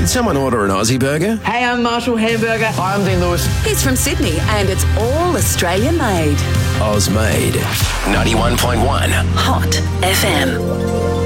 Did someone order an Aussie burger? Hey, I'm Marshall Hamburger. Hi, I'm Dean Lewis. He's from Sydney and it's all Australian made. Oz made. 91.1 Hot FM.